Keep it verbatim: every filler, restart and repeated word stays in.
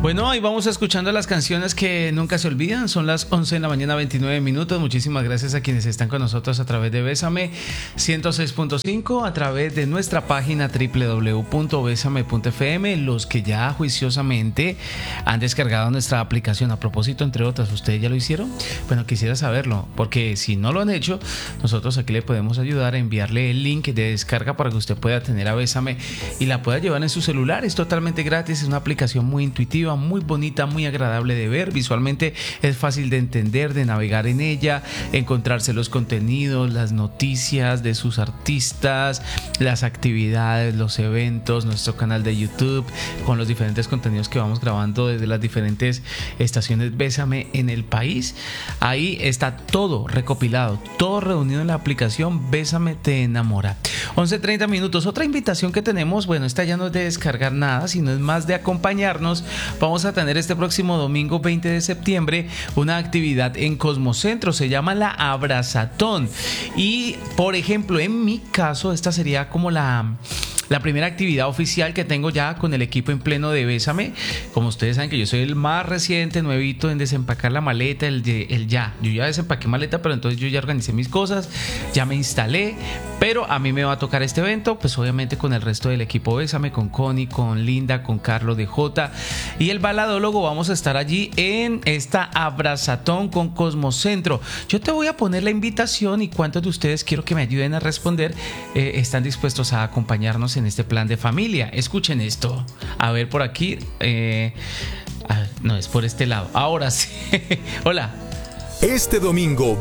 Bueno, ahí vamos escuchando las canciones que nunca se olvidan. Son las once de la mañana, veintinueve minutos. Muchísimas gracias a quienes están con nosotros a través de Bésame ciento seis punto cinco, a través de nuestra página doble u doble u doble u punto besame punto efe eme. Los que ya juiciosamente han descargado nuestra aplicación, a propósito, entre otras, ¿ustedes ya lo hicieron? Bueno, quisiera saberlo, porque si no lo han hecho, nosotros aquí le podemos ayudar a enviarle el link de descarga para que usted pueda tener a Bésame y la pueda llevar en su celular. Es totalmente gratis, es una aplicación muy intuitiva, muy bonita, muy agradable de ver. Visualmente es fácil de entender, de navegar en ella, encontrarse los contenidos, las noticias de sus artistas, las actividades, los eventos, nuestro canal de YouTube con los diferentes contenidos que vamos grabando desde las diferentes estaciones Bésame en el país. Ahí está todo recopilado, todo reunido en la aplicación Bésame te enamora. once treinta minutos. Otra invitación que tenemos, bueno, esta ya no es de descargar nada, sino es más de acompañarnos. Vamos a tener este próximo domingo veinte de septiembre una actividad en Cosmocentro, se llama la Abrazatón. Y por ejemplo, en mi caso, esta sería como la... la primera actividad oficial que tengo ya con el equipo en pleno de Bésame. Como ustedes saben que yo soy el más reciente, nuevito en desempacar la maleta, el, de, el ya. Yo ya desempaqué maleta, pero entonces yo ya organicé mis cosas, ya me instalé. Pero a mí me va a tocar este evento, pues obviamente con el resto del equipo Bésame, con Connie, con Linda, con Carlos de J y el baladólogo. Vamos a estar allí en esta Abrazatón con Cosmocentro. Yo te voy a poner la invitación y cuántos de ustedes, quiero que me ayuden a responder, eh, están dispuestos a acompañarnos en este plan de familia. Escuchen esto. A ver, por aquí. Eh, a ver, no, es por este lado. Ahora sí. Hola. Este domingo